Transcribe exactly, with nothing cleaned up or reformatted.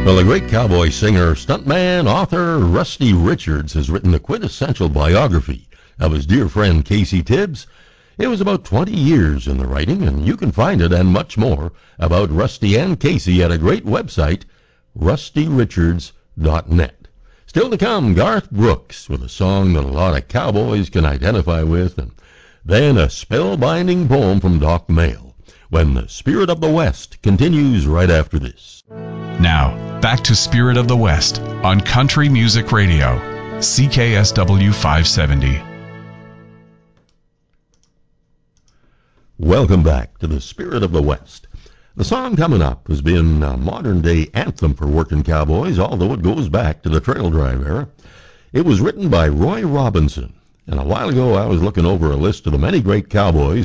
Well, the great cowboy singer, stuntman, author Rusty Richards has written the quintessential biography of his dear friend Casey Tibbs. It was about twenty years in the writing, and you can find it and much more about Rusty and Casey at a great website, rusty richards dot net. Still to come, Garth Brooks with a song that a lot of cowboys can identify with, and then a spellbinding poem from Doc Mayle, when the Spirit of the West continues right after this. Now, back to Spirit of the West on Country Music Radio, C K S W five seventy. Welcome back to the Spirit of the West. The song coming up has been a modern-day anthem for working cowboys, although it goes back to the trail drive era. It was written by Roy Robinson, and a while ago I was looking over a list of the many great cowboys